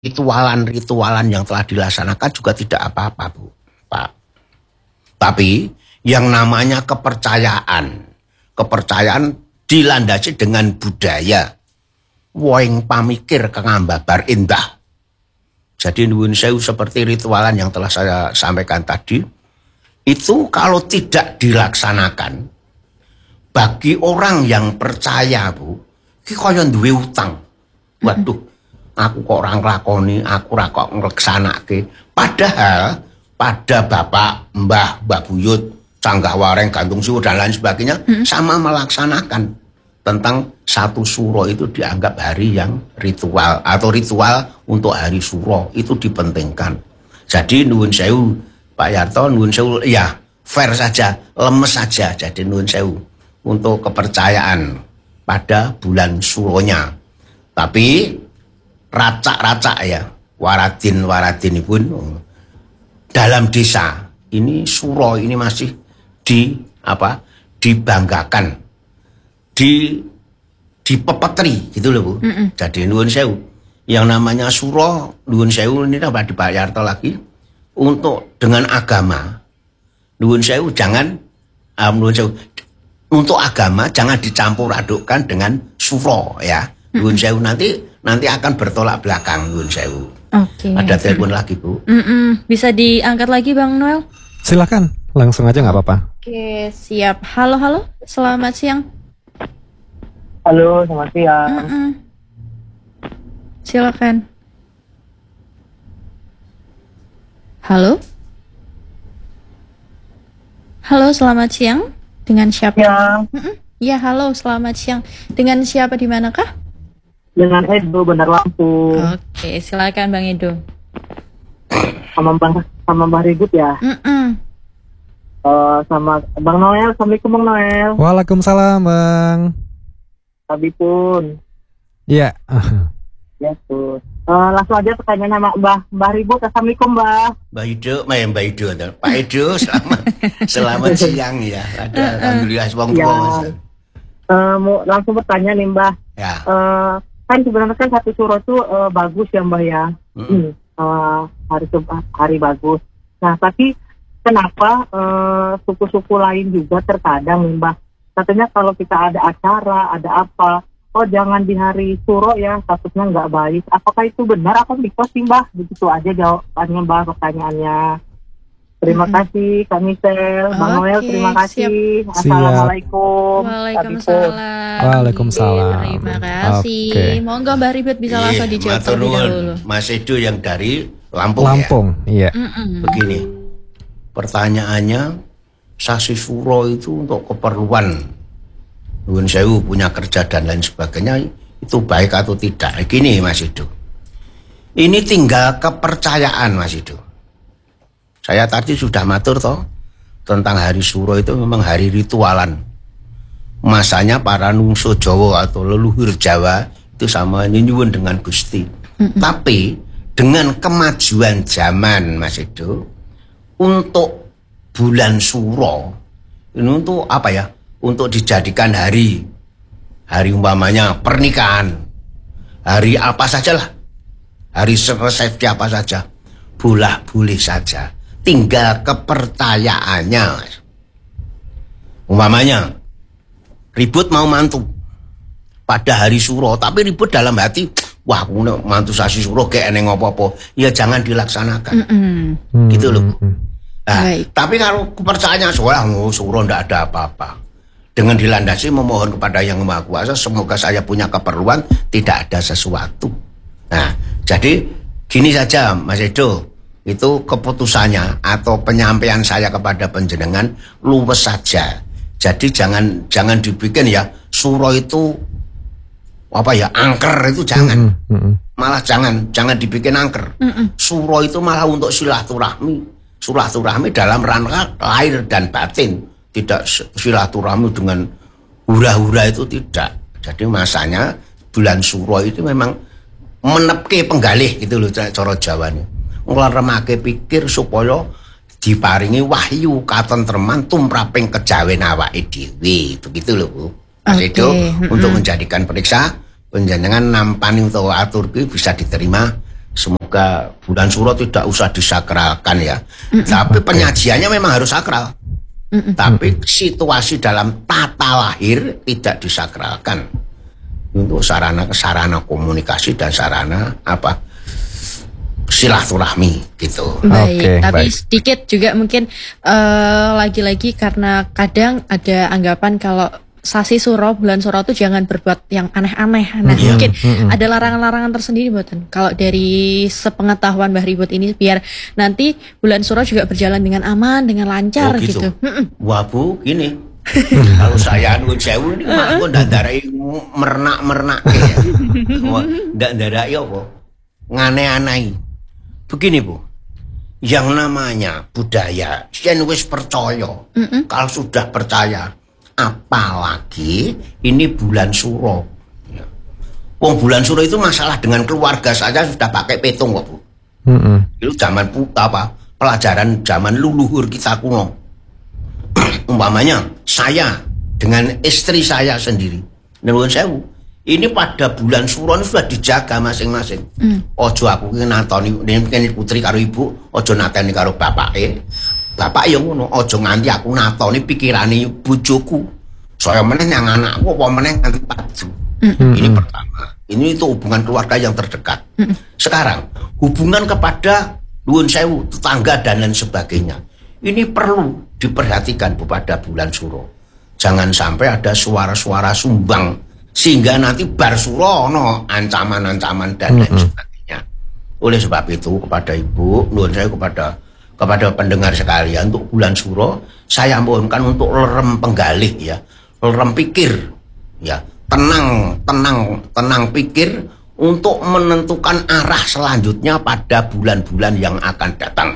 ritualan-ritualan yang telah dilaksanakan juga tidak apa-apa, Bu, Pak. Tapi yang namanya kepercayaan dilandasi dengan budaya. Woing pamikir kengambabar indah. Jadi nuwun sewu seperti ritualan yang telah saya sampaikan tadi, itu kalau tidak dilaksanakan, bagi orang yang percaya, Bu, iki kaya duwe utang. Waduh, aku kok ora nglakoni, aku ora kok ngleksanake. Padahal pada Bapak, Mbah Buyut, Canggah Wareng, Gantung Siwu dan lain sebagainya sama melaksanakan tentang satu suro itu dianggap hari yang ritual atau ritual untuk hari suro itu dipentingkan. Jadi nuwun sewu Pak Yarto, nuwun sewu ya fair saja, lemes saja. Jadi nuwun sewu untuk kepercayaan pada bulan suronya. Tapi racak-racak ya, waradin pun dalam desa ini suro ini masih dibanggakan, dipepetri gitu loh, Bu. Jadi nuwun sewu yang namanya suro, nuwun sewu ini apa di Pak Yarto lagi untuk dengan agama. Nuwun sewu jangan nuwun sewu untuk agama jangan dicampur adukkan dengan suro ya. Nuwun sewu nanti akan bertolak belakang, nuwun sewu. Oke. Ada telepon lagi, Bu. Bisa diangkat lagi Bang Noel? Silakan, langsung aja nggak apa-apa. Oke, siap. Halo, selamat siang. Halo, selamat siang. Silakan. Halo, selamat siang. Dengan siapa? Ya, Ya, halo, selamat siang. Dengan siapa di manakah? dengan Edo Bandar Lampung. Oke, silakan Bang Edo. Sama Mbah Ribut ya. Sama Bang Noel. Assalamualaikum Bang Noel. Waalaikumsalam Bang. Abi pun. Iya. Ya tuh. Langsung aja pertanyaan sama Mbah Ribut. Assalamualaikum Mbah. Mbak Ido, Pak Ido, selamat siang ya. Alhamdulillah, Ya. Mau langsung bertanya nih Mbah. Ya. Kan sebenarnya kan satu suro itu bagus ya Mbah ya. Hari bagus. Nah tapi kenapa suku-suku lain juga terkadang nih Mbah, katanya kalau kita ada acara, ada apa, oh jangan di hari suro ya, takutnya nggak baik. Apakah itu benar atau mitos sih Mbah? Begitu aja jawabannya Mbah, pertanyaannya. Terima kasih Kak Michelle, Bang Noel, terima kasih. Assalamualaikum. Waalaikumsalam. Terima kasih. Monggo Mbak Ribut bisa langsung dijawab terlebih dahulu. Mas Edo yang dari Lampung iya. Begini, pertanyaannya, sasi suro itu untuk keperluan nuwun sewu punya kerja dan lain sebagainya, itu baik atau tidak? Gini Mas Edo, ini tinggal kepercayaan Mas Edo. Saya tadi sudah matur toh tentang hari suro itu memang hari ritualan. Masanya para nungso Jawa atau leluhur Jawa itu sama nyuwun dengan Gusti. Tapi dengan kemajuan zaman Mas Edo, untuk bulan suro ini untuk apa ya? Untuk dijadikan hari umpamanya pernikahan, hari apa sajalah, hari resepsi apa saja, boleh saja. Tinggal kepercayaannya, Mas. Umpamanya Ribut mau mantu pada hari suro, tapi Ribut dalam hati, wah mantu sasi suro kayak eneng apa-apa, ya jangan dilaksanakan. Gitu loh. Nah, tapi kalau kepercayaannya suro ndak ada apa-apa, dengan dilandasi memohon kepada Yang Maha Kuasa, semoga saya punya keperluan, tidak ada sesuatu. Nah, jadi gini saja Mas Edo, itu keputusannya atau penyampaian saya kepada panjenengan luwes saja. Jadi jangan dibikin ya suro itu apa ya, angker itu jangan. Malah jangan dibikin angker. Suro itu malah untuk silaturahmi dalam rangka lahir dan batin, tidak silaturahmi dengan hura-hura, itu tidak. Jadi masanya bulan suro itu memang menepke penggalih gitu loh cara Jawane. Nglaremake pikir supaya diparingi wahyu katentreman tumraping kejawen awake dhewe. Begitu loh Bu. Mas Edo, untuk menjadikan periksa panjenengan nampani utawa aturki bisa diterima semua. semoga bulan suro tidak usah disakralkan ya. Tapi penyajiannya memang harus sakral. Tapi situasi dalam tata lahir tidak disakralkan. Untuk sarana komunikasi dan sarana silaturahmi gitu. Baik, tapi sedikit juga mungkin lagi-lagi karena kadang ada anggapan kalau sasi suro, bulan suro itu jangan berbuat yang aneh-aneh. Nah, mungkin ada larangan-larangan tersendiri buatan. Kalau dari sepengetahuan Mbah Ribut ini biar nanti bulan suro juga berjalan dengan aman, dengan lancar gitu. Wah Bu, gini. Kalau saya nuwun sewu ini aku ndak ndarai mernak-mernak ya. Ndak ndarai apa? Ngane-anai. Begini Bu. Yang namanya budaya, yen wis percaya. Kalau sudah percaya, apalagi ini bulan suro. Wong bulan suro itu masalah dengan keluarga saja sudah pakai petung kok Bu. Itu zaman pelajaran zaman leluhur kita kuno. Umpamanya saya dengan istri saya sendiri, nuwun sewu, ini pada bulan suro ini sudah dijaga masing-masing. Ojo aku natoni ini putri karo ibu, ojo nateni karo bapake. Bapak yang ngono, ojo nganti aku natoni pikirane bojoku. Saya meneh yang anakku apa meneh nganti padu. Ini pertama. Ini itu hubungan keluarga yang terdekat. Sekarang, hubungan kepada nuwun sewu, tetangga dan lain sebagainya. Ini perlu diperhatikan pada bulan suro. Jangan sampai ada suara-suara sumbang sehingga nanti bar suro ancaman-ancaman dan lain sebagainya. Oleh sebab itu kepada Ibu, nuwun sewu kepada pendengar sekalian, untuk bulan suro saya mohonkan untuk lerem penggalih ya, lerem pikir ya, tenang pikir untuk menentukan arah selanjutnya pada bulan-bulan yang akan datang.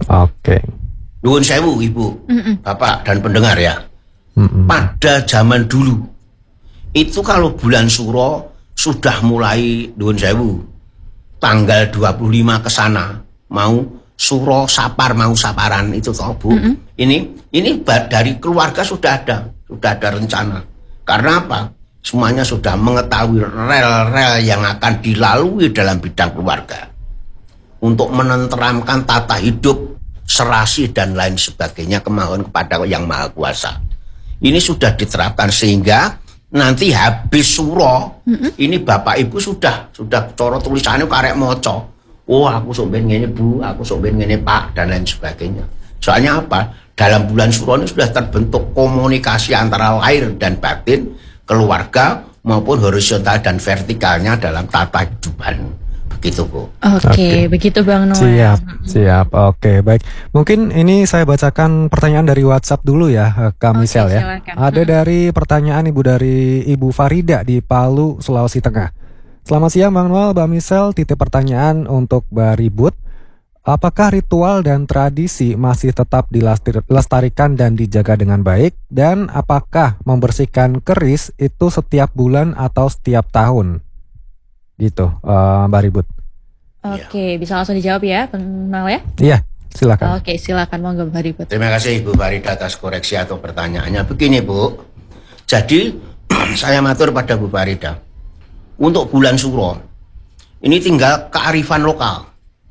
Nuwun sewu Ibu, Bapak dan pendengar ya. Pada zaman dulu itu kalau bulan suro sudah mulai nuwun sewu tanggal 25 ke sana mau suro sapar mau saparan itu toh Bu. Ini dari keluarga sudah ada rencana. Karena apa? Semuanya sudah mengetahui rel-rel yang akan dilalui dalam bidang keluarga untuk menenteramkan tata hidup, serasi dan lain sebagainya, kemauan kepada Yang Maha Kuasa. Ini sudah diterapkan sehingga nanti habis suro ini Bapak Ibu sudah cara tulisannya karek moco. Oh aku sok ben ngene Bu, aku sok ben ngene Pak dan lain sebagainya. Soalnya apa? Dalam bulan suro ini sudah terbentuk komunikasi antara lahir dan batin, keluarga maupun horizontal dan vertikalnya dalam tata hidupan. Begitu Bu. Oke, begitu Bang Noel. Siap. Oke, baik. Mungkin ini saya bacakan pertanyaan dari WhatsApp dulu ya, Kak Michelle ya. Silakan. Ada dari pertanyaan dari Ibu Farida di Palu, Sulawesi Tengah. Selamat siang Bang Noel, Mbak Michelle. Titip pertanyaan untuk Mbak Ribut. Apakah ritual dan tradisi masih tetap dilestarikan dan dijaga dengan baik? Dan apakah membersihkan keris itu setiap bulan atau setiap tahun? Gitu, Mbak Ribut. Oke, bisa langsung dijawab ya, Bang Noel ya? Iya, silakan. Oke, silakan monggo Mbak Ribut. Terima kasih Ibu Farida atas koreksi atau pertanyaannya. Begini Bu, jadi saya matur pada Bu Farida, untuk bulan suro ini tinggal kearifan lokal.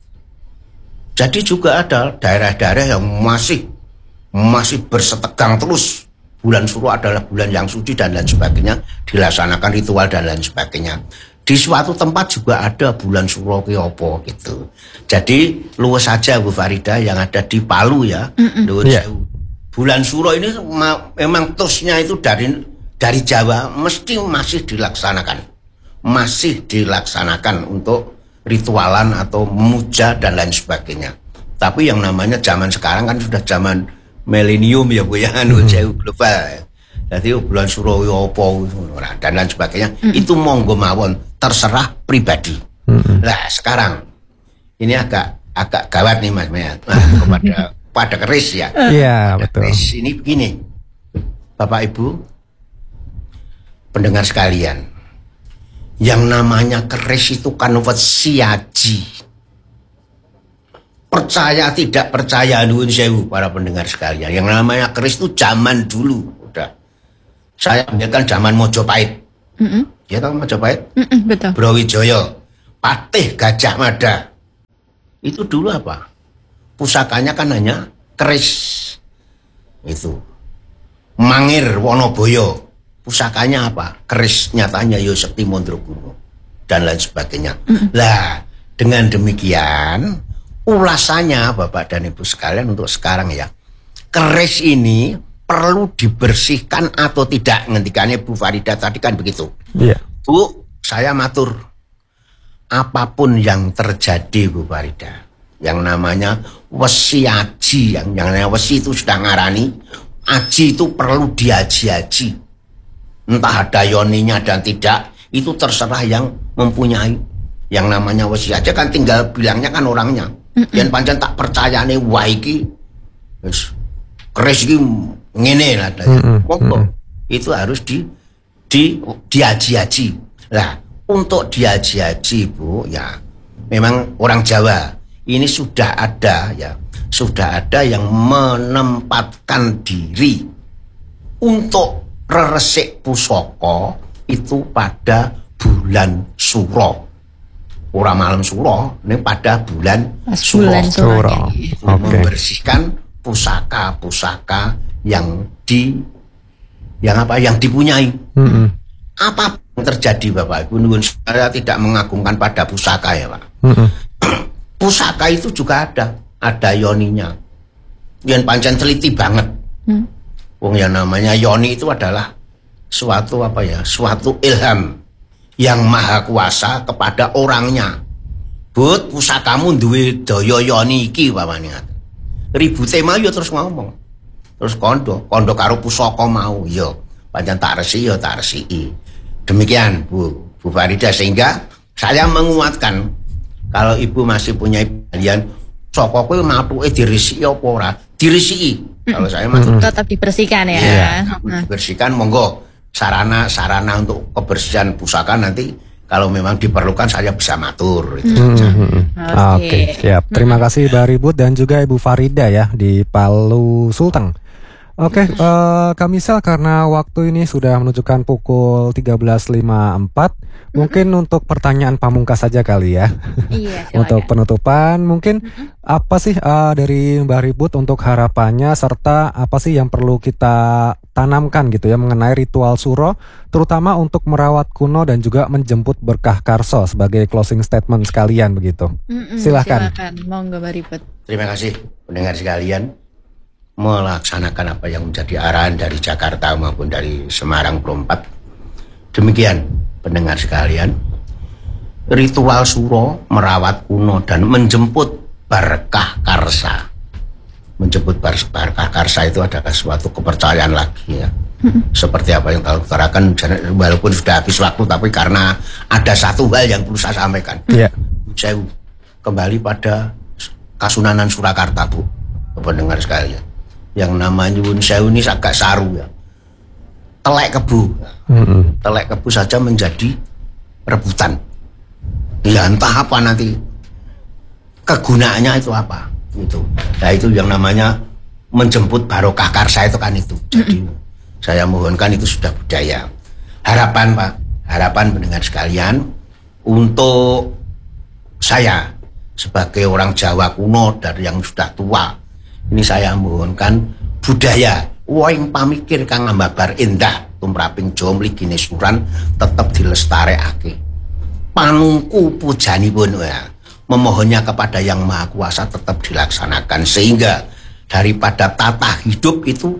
Jadi juga ada daerah-daerah yang masih bersetegang terus. Bulan suro adalah bulan yang suci dan lain sebagainya, dilaksanakan ritual dan lain sebagainya. Di suatu tempat juga ada bulan suro kiopo gitu. Jadi luwes saja Bu Farida yang ada di Palu ya. Bulan suro ini memang tosnya itu dari Jawa mesti masih dilaksanakan untuk ritualan atau memuja dan lain sebagainya. Tapi yang namanya zaman sekarang kan sudah zaman milenium ya Bu ya, jauh global. Jadi bulan suro opo dan lain sebagainya itu monggo mawon, terserah pribadi. Nah sekarang ini agak gawat nih Mas Mea kepada keris ya. Iya betul. Keris ini begini, Bapak Ibu pendengar sekalian, yang namanya keris itu kan wesiaji. Percaya tidak percaya nuwun sewu para pendengar sekalian, yang namanya keris itu zaman dulu udah. Saya ambilkan zaman Mojopahit. Ya tahu Mojopahit? Betul. Brawijaya, Patih Gajah Mada. itu dulu apa? Pusakanya kan hanya keris. Itu. Mangir Wonoboyo. Pusakanya apa? Keris, nyatanya yo Sekti Mandraguna dan lain sebagainya. Lah, dengan demikian ulasannya Bapak dan Ibu sekalian untuk sekarang ya. Keris ini perlu dibersihkan atau tidak? Ngendikannya Bu Farida tadi kan begitu. Iya. Bu, saya matur. Apapun yang terjadi Bu Farida, yang namanya wesi aji, yang namanya wesi itu sudah ngarani, aji itu perlu diaji-aji. Entah ada yoninya dan tidak, itu terserah yang mempunyai. Yang namanya wesi aja kan tinggal bilangnya kan orangnya. Yang pancen tak percayane wah iki wis keris iki ngene lah. Itu harus diaji-aji. Lah, untuk diaji-aji Bu, ya memang orang Jawa ini sudah ada yang menempatkan diri untuk reresik pusaka itu pada bulan Suro. Orang malam Suro, ini pada bulan Suro. Membersihkan pusaka-pusaka yang dipunyai. Apa yang terjadi Bapak Ibu? Saya tidak mengagungkan pada pusaka ya Pak. Pusaka itu juga ada yoninya. Yang pancen teliti banget. Wong yang namanya yoni itu adalah suatu ilham yang maha kuasa kepada orangnya. But pusakamu duwe daya yoni iki pamane. Ribute mau yo terus ngomong. Terus kondo karo pusaka mau yo. Pancen tak resiki yo tak resiki. Demikian Bu Farida, sehingga saya menguatkan kalau Ibu masih punya kalian saka kowe matuke diresiki apa ora? Diresiki. Kalau saya matur tetap dibersihkan ya. Iya, dibersihkan monggo. Sarana untuk kebersihan pusaka nanti kalau memang diperlukan saya bisa matur itu. Oke, siap. Terima kasih Mbak Ribut dan juga Ibu Farida ya di Palu Sulteng. Oke, Kak Misel, karena waktu ini sudah menunjukkan pukul 13.54, mungkin untuk pertanyaan pamungkas saja kali ya. Iya, untuk penutupan, mungkin apa sih dari Mbak Ribut untuk harapannya, serta apa sih yang perlu kita tanamkan gitu ya mengenai ritual Suro, terutama untuk merawat kuno dan juga menjemput berkah karso sebagai closing statement sekalian begitu. Silakan. Monggo Mbak Ribut. Terima kasih pendengar sekalian. Melaksanakan apa yang menjadi arahan dari Jakarta maupun dari Semarang Pro 4. Demikian pendengar sekalian, ritual Suro merawat kuno dan menjemput berkah karsa. Menjemput berkah karsa itu adalah suatu kepercayaan lagi ya. Seperti apa yang telah utarakan, walaupun sudah habis waktu, tapi karena ada satu hal yang perlu saya sampaikan. Saya kembali pada Kasunanan Surakarta Bu, pendengar sekalian. Yang namanya Nyuwun Sewu ini agak saru ya. Telek kebu. Telek kebu saja menjadi rebutan. Ya entah apa nanti kegunaannya itu apa. Itu. Nah itu yang namanya menjemput barokah karsa itu kan itu. Jadi saya mohonkan itu sudah budaya. Harapan Pak, harapan pendengar sekalian untuk saya sebagai orang Jawa kuno dari yang sudah tua. Ini saya mohonkan budaya woing pamikir kang ambabar indah tumraping Jawa mligi suran tetap dilestarekake. Panungku pujanipun ya, memohonnya kepada Yang Maha Kuasa tetap dilaksanakan sehingga daripada tata hidup itu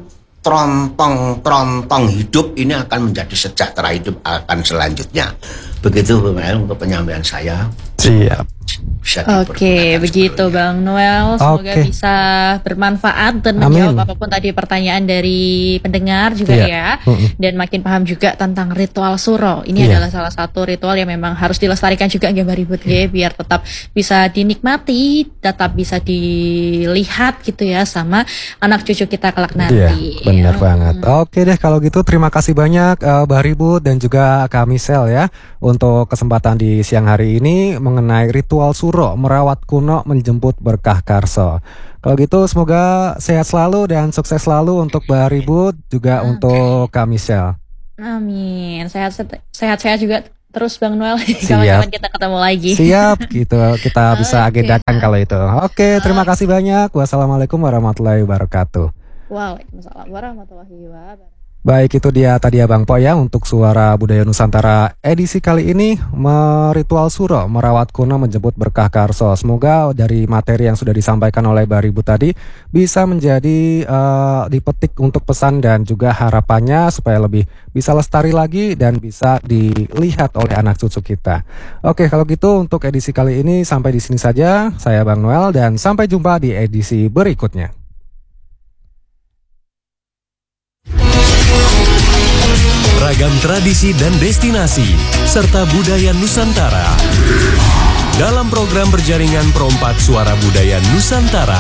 trontong hidup ini akan menjadi sejahtera hidup akan selanjutnya. Begitu untuk penyampaian saya. Siap. Oke, begitu Bang Noel. Semoga bisa bermanfaat dan menjawab apapun tadi pertanyaan dari pendengar juga ya. Dan makin paham juga tentang ritual Suro. Ini adalah salah satu ritual yang memang harus dilestarikan juga Mbak Ribut ya, biar tetap bisa dinikmati, tetap bisa dilihat gitu ya sama anak cucu kita kelak nanti. Iya, benar banget. Oke deh kalau gitu, terima kasih banyak Mbak Ribut dan juga Kak Misel ya untuk kesempatan di siang hari ini mengenai ritual Suro merawat kuno menjemput berkah karso. Kalau gitu semoga sehat selalu dan sukses selalu untuk Mbak Ribut juga untuk Kak Misel. Amin. Sehat-sehat juga terus Bang Noel. Siap. Kapan-kapan kita ketemu lagi. Siap, gitu. Kita bisa Oke. agendakan kalau itu. Oke, terima kasih banyak. Wassalamualaikum warahmatullahi wabarakatuh. Waalaikumsalam warahmatullahi wabarakatuh. Baik, itu dia tadi Abang Po ya untuk Suara Budaya Nusantara edisi kali ini, meritual suro, merawat kuno, menjemput berkah karso. Semoga dari materi yang sudah disampaikan oleh Mbak Ribu tadi bisa menjadi dipetik untuk pesan dan juga harapannya supaya lebih bisa lestari lagi dan bisa dilihat oleh anak cucu kita. Oke, kalau gitu untuk edisi kali ini sampai di sini saja. Saya Bang Noel dan sampai jumpa di edisi berikutnya. Ragam tradisi dan destinasi serta budaya Nusantara dalam program berjaringan Perompak Suara Budaya Nusantara.